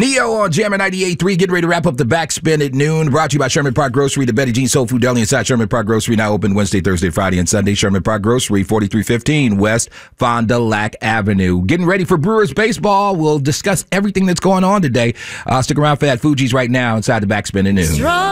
Neo on Jammer 98.3, getting ready to wrap up the backspin at noon. Brought to you by Sherman Park Grocery, the Betty Jean Soul Food Deli inside Sherman Park Grocery. Now open Wednesday, Thursday, Friday, and Sunday. Sherman Park Grocery, 4315 West Fond du Lac Avenue. Getting ready for Brewers baseball. We'll discuss everything that's going on today. Stick around for that. Fuji's right now inside the backspin at noon.